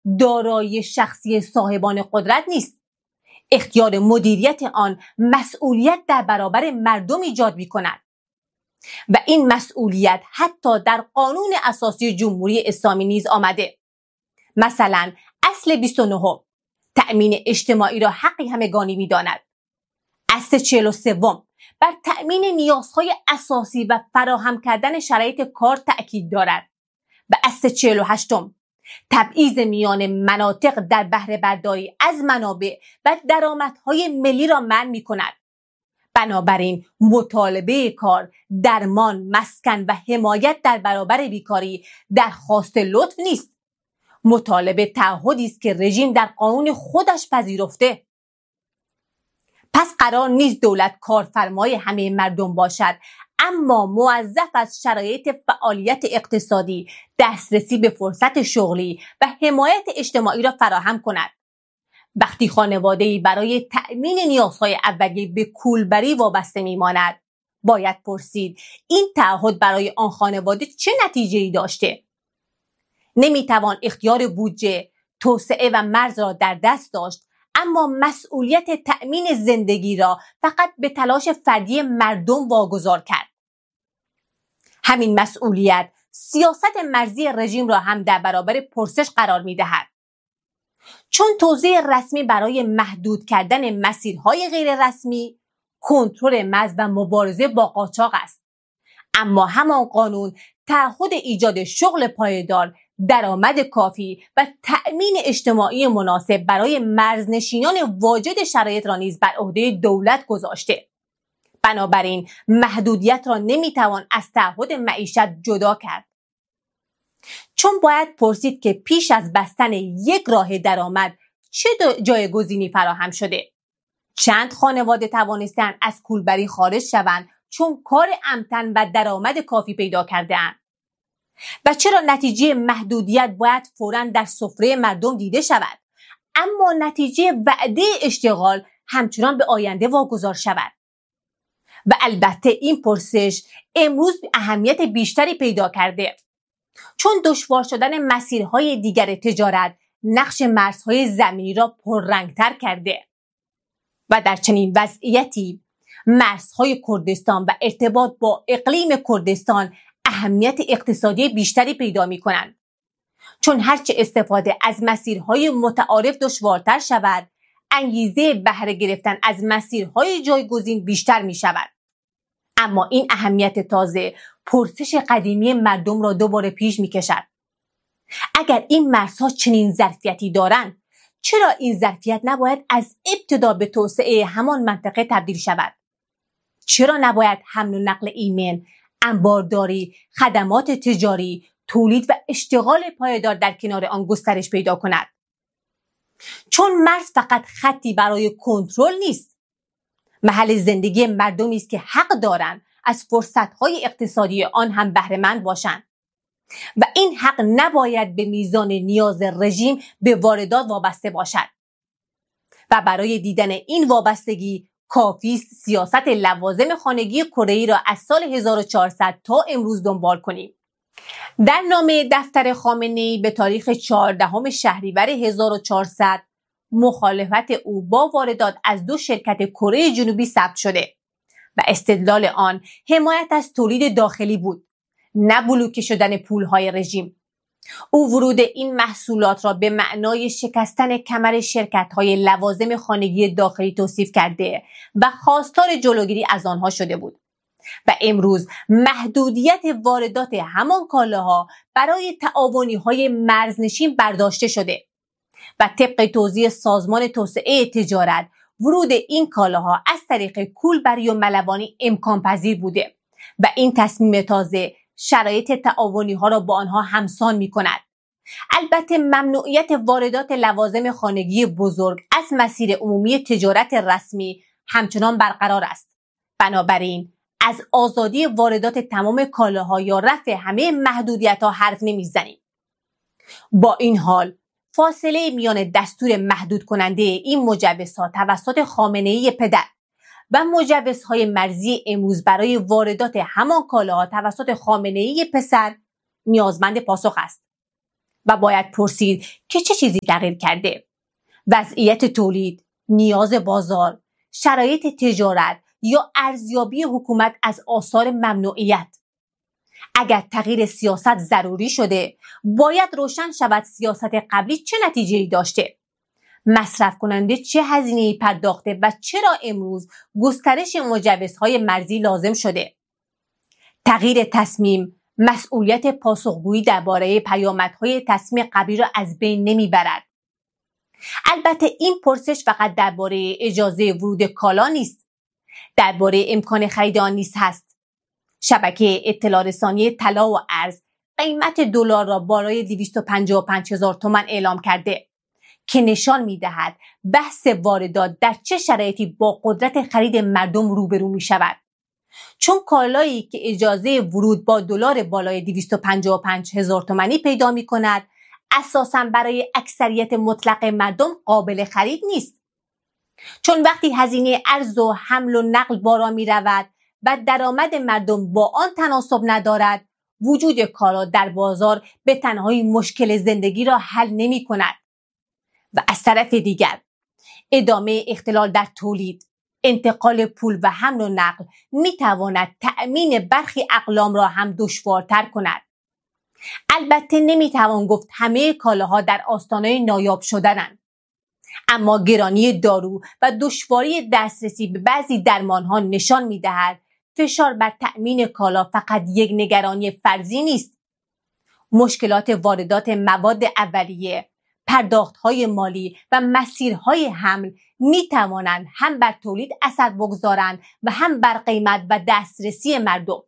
دارایی شخصی صاحبان قدرت نیست. اختیار مدیریت آن مسئولیت در برابر مردم ایجاد می‌کند و این مسئولیت حتی در قانون اساسی جمهوری اسلامی نیز آمده. مثلا اصل 29 تأمین اجتماعی را حقی همگانی می‌داند. اصل 43 بر تأمین نیازهای اساسی و فراهم کردن شرایط کار تأکید دارد و اصل 48 تبعیض میان مناطق در بهره برداری از منابع و درآمدهای ملی را منع می‌کند. بنابراین مطالبه کار، درمان، مسکن و حمایت در برابر بیکاری درخواست لطف نیست. مطالبه تعهدی است که رژیم در قانون خودش پذیرفته. پس قرار نیست دولت کارفرمای همه مردم باشد، اما موظف از شرایط فعالیت اقتصادی، دسترسی به فرصت شغلی و حمایت اجتماعی را فراهم کند. وقتی خانواده‌ای برای تأمین نیازهای اولیه به کولبری وابسته میماند، باید پرسید این تعهد برای آن خانواده چه نتیجه‌ای داشته؟ نمیتوان اختیار بودجه، توسعه و مرز را در دست داشت، اما مسئولیت تأمین زندگی را فقط به تلاش فردی مردم واگذار کرد. همین مسئولیت سیاست مرزی رژیم را هم در برابر پرسش قرار می‌دهد. چون توزیع رسمی برای محدود کردن مسیرهای غیر رسمی، کنترل مرز و مبارزه با قاچاق است. اما همان قانون تعهد ایجاد شغل پایدار، درآمد کافی و تأمین اجتماعی مناسب برای مرزنشینان واجد شرایط را نیز بر عهده دولت گذاشته. بنابراین محدودیت را نمیتوان از تعهد معیشت جدا کرد. چون باید پرسید که پیش از بستن یک راه درآمد چه جایگزینی فراهم شده؟ چند خانواده توانستند از کولبری خارج شوند چون کار امن و درآمد کافی پیدا کرده‌اند؟ و چرا نتیجه محدودیت باید فوراً در سفره مردم دیده شود، اما نتیجه وعده اشتغال همچنان به آینده واگذار شود؟ و البته این پرسش امروز اهمیت بیشتری پیدا کرده، چون دشوار شدن مسیرهای دیگر تجارت نقش مرزهای زمینی را پررنگتر کرده و در چنین وضعیتی مرزهای کردستان و ارتباط با اقلیم کردستان اهمیت اقتصادی بیشتری پیدا می کنند، چون هرچه استفاده از مسیرهای متعارف دشوارتر شود، انگیزه بهره گرفتن از مسیرهای جایگزین بیشتر می شود. اما این اهمیت تازه پرسش قدیمی مردم را دوباره پیش می کشد. اگر این مرزها چنین ظرفیتی دارند، چرا این ظرفیت نباید از ابتدا به توسعه همان منطقه تبدیل شود؟ چرا نباید حمل و نقل ایمن، انبارداری، خدمات تجاری، تولید و اشتغال پایدار در کنار آن گسترش پیدا کند؟ چون مرز فقط خطی برای کنترل نیست، محل زندگی مردمی است که حق دارند از فرصت‌های اقتصادی آن هم بهره مند باشند و این حق نباید به میزان نیاز رژیم به واردات وابسته باشد. و برای دیدن این وابستگی کافی است سیاست لوازم خانگی کره‌ای را از سال 1400 تا امروز دنبال کنیم. در نامه دفتر خامنه‌ای به تاریخ 14 شهریور 1400 مخالفت او با واردات از 2 شرکت کره جنوبی ثبت شده و استدلال آن حمایت از تولید داخلی بود، نه بلوکه شدن پولهای رژیم. او ورود این محصولات را به معنای شکستن کمر شرکت‌های لوازم خانگی داخلی توصیف کرده و خواستار جلوگیری از آنها شده بود و امروز محدودیت واردات همان کالاها برای تعاونی‌های مرزنشین برداشته شده و طبق توضیح سازمان توسعه تجارت ورود این کالاها از طریق کولبری و ملوانی امکان پذیر بوده و این تصمیم تازه شرایط تعاونی ها را با آنها همسان می کند. البته ممنوعیت واردات لوازم خانگی بزرگ از مسیر عمومی تجارت رسمی همچنان برقرار است. بنابراین از آزادی واردات تمام کالاها یا رفع همه محدودیت ها حرف نمی زنیم. با این حال فاصله میان دستور محدود کننده این مجوزها توسط خامنه‌ای پدر و مجوزهای مرزی امروز برای واردات همان کالاها توسط خامنه‌ای پسر نیازمند پاسخ است. و باید پرسید که چه چیزی تغییر کرده؟ وضعیت تولید، نیاز بازار، شرایط تجارت یا ارزیابی حکومت از آثار ممنوعیت؟ اگر تغییر سیاست ضروری شده، باید روشن شود سیاست قبلی چه نتیجه‌ای داشته. مصرف کننده چه هزینه‌ای پرداخته و چرا امروز گسترش مجوزهای مرزی لازم شده. تغییر تصمیم مسئولیت پاسخگویی درباره پیامدهای تصمیم قبلی را از بین نمیبرد. البته این پرسش فقط درباره اجازه ورود کالا نیست، درباره امکان خرید آن نیز هست. شبکه اطلاع رسانی طلا و ارز قیمت دلار را بالای 255,000 تومان اعلام کرده که نشان می‌دهد بحث واردات در چه شرایطی با قدرت خرید مردم روبرو می‌شود. چون کالایی که اجازه ورود با دلار بالای 255,000 تومانی پیدا می‌کند، اساساً برای اکثریت مطلق مردم قابل خرید نیست. چون وقتی هزینه ارز و حمل و نقل بالا می‌رود و درآمد مردم با آن تناسب ندارد، وجود کالا در بازار به تنهایی مشکل زندگی را حل نمی‌کند. و از طرف دیگر ادامه اختلال در تولید، انتقال پول و حمل و نقل می‌تواند تأمین برخی اقلام را هم دشوارتر کند. البته نمی‌توان گفت همه کالاها در آستانه نایاب شدنند، اما گرانی دارو و دشواری دسترسی به بعضی درمانها نشان می‌دهد فشار بر تأمین کالا فقط یک نگرانی فرضی نیست. مشکلات واردات مواد اولیه، پرداخت‌های مالی و مسیرهای حمل می‌توانند هم بر تولید اثر بگذارند و هم بر قیمت و دسترسی مردم.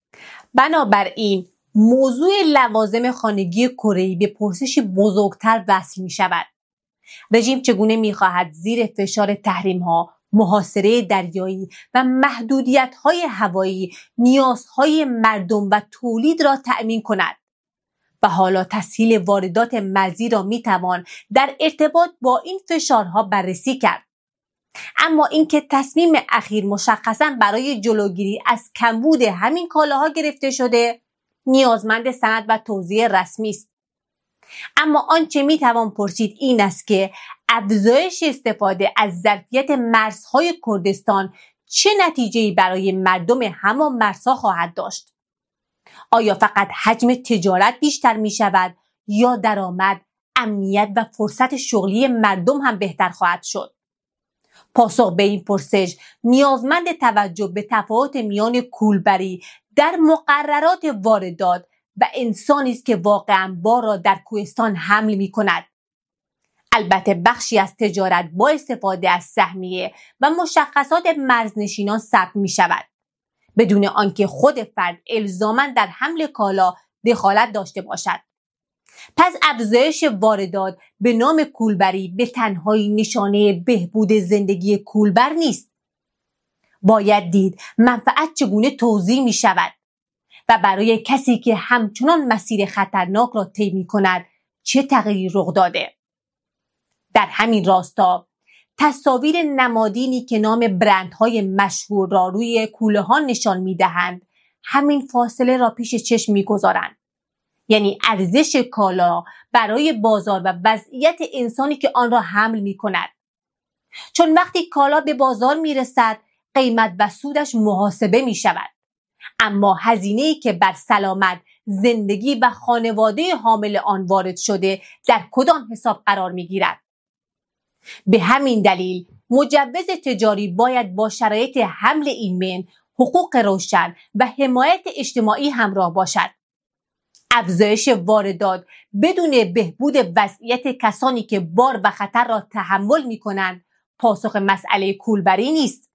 بنابراین موضوع لوازم خانگی کره‌ای به پرسشی بزرگتر وصل می‌شود. رژیم چگونه می‌خواهد زیر فشار تحریم‌ها، محاصره دریایی و محدودیت‌های هوایی نیازهای مردم و تولید را تأمین کند؟ و حالا تسهیل واردات مرزی را میتوان در ارتباط با این فشارها بررسی کرد. اما اینکه تصمیم اخیر مشخصاً برای جلوگیری از کمبود همین کالاها گرفته شده، نیازمند سند و توضیح رسمی است. اما آنچه میتوان پرسید این است که افزایش استفاده از ظرفیت مرزهای کردستان چه نتیجه‌ای برای مردم همان مرزها خواهد داشت؟ آیا فقط حجم تجارت بیشتر می شود یا درآمد، امنیت و فرصت شغلی مردم هم بهتر خواهد شد؟ پاسخ به این پرسش نیازمند توجه به تفاوت میان کولبری در مقررات واردات و انسانی است که واقعاً بار را در کوهستان حمل می کند. البته بخشی از تجارت با استفاده از سهمیه و مشخصات مرزنشینان ثبت می شود، بدون آنکه خود فرد الزاماً در حمل کالا دخالت داشته باشد. پس افزایش واردات به نام کولبری به تنهایی نشانه بهبود زندگی کولبر نیست. باید دید منفعت چگونه توزیع می شود و برای کسی که همچنان مسیر خطرناک را طی می کند چه تغییری رخ داده. در همین راستا تصاویر نمادینی که نام برندهای مشهور را روی کوله ها نشان می دهند همین فاصله را پیش چشم می گذارند. یعنی ارزش کالا برای بازار و وضعیت انسانی که آن را حمل می کند. چون وقتی کالا به بازار می رسد قیمت و سودش محاسبه می شود. اما هزینه‌ای که بر سلامت، زندگی و خانواده حامل آن وارد شده در کدام حساب قرار می گیرد؟ به همین دلیل مجوز تجاری باید با شرایط حمل ایمن، حقوق روشن و حمایت اجتماعی همراه باشد. افزایش واردات بدون بهبود وضعیت کسانی که بار و خطر را تحمل می کنند پاسخ مسئله کولبری نیست.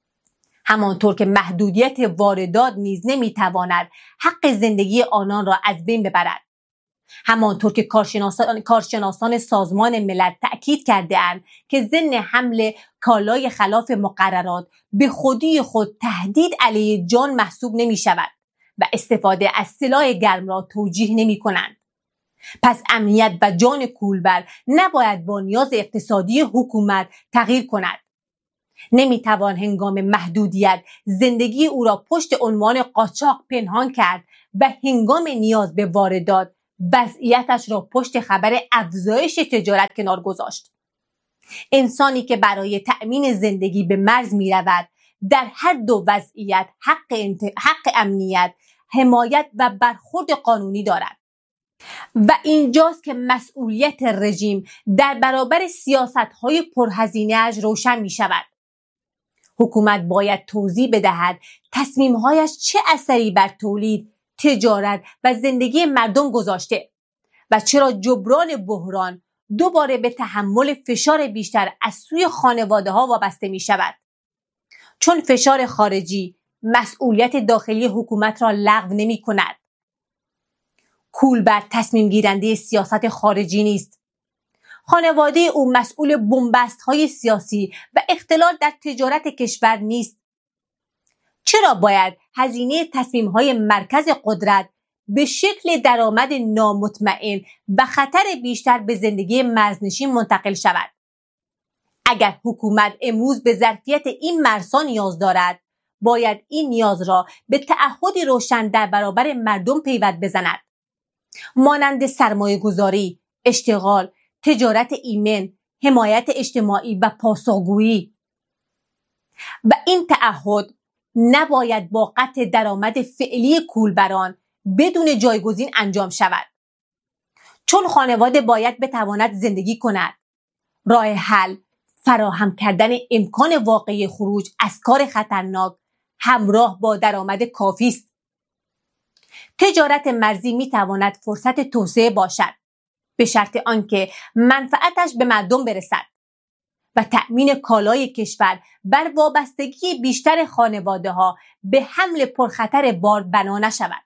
همانطور که محدودیت واردات نیز نمی تواند حق زندگی آنان را از بین ببرد. همانطور که کارشناسان سازمان ملل تأکید کرده اند که ضمن حمل کالای خلاف مقررات به خودی خود تهدید علیه جان محسوب نمی شود و استفاده از سلاح گرم را توجیه نمی کنند. پس امنیت و جان کولبر نباید با نیاز اقتصادی حکومت تغییر کند. نمی توان هنگام محدودیت زندگی او را پشت عنوان قاچاق پنهان کرد و هنگام نیاز به واردات وضعیتش را پشت خبر افزایش تجارت کنار گذاشت. انسانی که برای تأمین زندگی به مرز می رود در هر دو وضعیت حق امنیت، حمایت و برخورد قانونی دارد و اینجاست که مسئولیت رژیم در برابر سیاست‌های پرهزینه‌اش روشن می شود. حکومت باید توضیح بدهد تصمیم‌هایش چه اثری بر تولید، تجارت و زندگی مردم گذاشته و چرا جبران بحران دوباره به تحمل فشار بیشتر از سوی خانواده‌ها وابسته می شود. چون فشار خارجی مسئولیت داخلی حکومت را لغو نمی کند. کولبرگ تصمیم گیرنده سیاست خارجی نیست. خانواده او مسئول بنبست‌های سیاسی و اختلال در تجارت کشور نیست. چرا باید هزینه تصمیم‌های مرکز قدرت به شکل درآمد نامطمئن و خطر بیشتر به زندگی مرزنشین منتقل شود؟ اگر حکومت امروز به ظرفیت این مرزها نیاز دارد، باید این نیاز را به تعهدی روشن در برابر مردم پیوند بزند، مانند سرمایه‌گذاری، اشتغال، تجارت ایمن، حمایت اجتماعی و پاسخگویی. و این تعهد نباید با قطع درآمد فعلی کولبران بدون جایگزین انجام شود. چون خانواده باید بتواند زندگی کند، راه حل فراهم کردن امکان واقعی خروج از کار خطرناک همراه با درآمد کافی است. تجارت مرزی می تواند فرصت توسعه باشد، به شرط آنکه منفعتش به مردم برسد و تأمین کالای کشور بر وابستگی بیشتر خانواده‌ها به حمل پرخطر بار بنا نشود.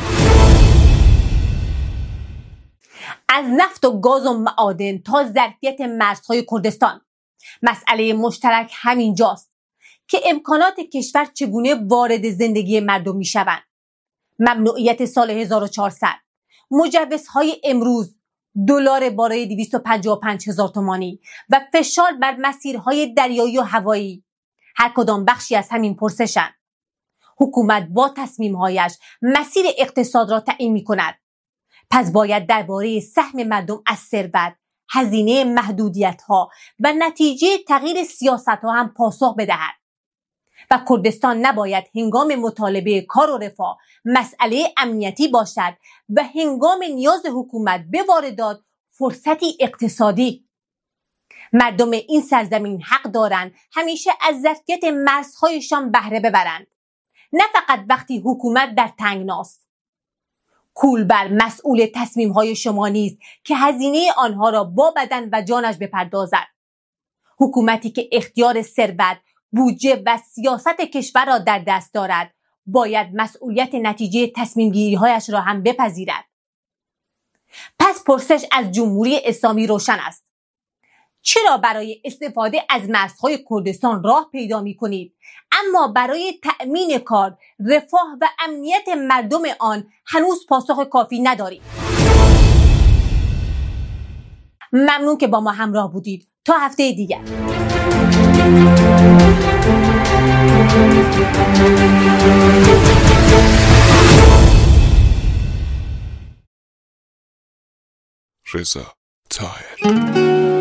از نفت و گاز و معادن تا ظرفیت مرزهای کردستان، مسئله مشترک همینجاست که امکانات کشور چگونه وارد زندگی مردم می شوند. ممنوعیت سال 1400، مجوزهای امروز، دلار بالای 255,000 تومانی و فشار بر مسیرهای دریایی و هوایی، هر کدام بخشی از همین پرسشند. حکومت با تصمیمهایش مسیر اقتصاد را تعیین می کند. پس باید درباره سهم مردم از ثروت، هزینه محدودیت‌ها و نتیجه تغییر سیاست‌ها هم پاسخ بدهد. و کردستان نباید هنگام مطالبه کار و رفاه مسئله امنیتی باشد و هنگام نیاز حکومت به واردات فرصتی اقتصادی. مردم این سرزمین حق دارند همیشه از ظرفیت مرزهایشان بهره ببرند، نه فقط وقتی حکومت در تنگناست. کولبرگ مسئول تصمیم‌های شما نیست که هزینه آنها را با بدن و جانش بپردازد. حکومتی که اختیار ثروت، بودجه و سیاست کشور را در دست دارد، باید مسئولیت نتیجه تصمیم گیری‌هایش را هم بپذیرد. پس پرسش از جمهوری اسلامی روشن است. چرا برای استفاده از مرزهای کردستان راه پیدا می‌کنید، اما برای تأمین کار، رفاه و امنیت مردم آن هنوز پاسخ کافی ندارید؟ ممنون که با ما همراه بودید. تا هفته دیگر. رضا طاهر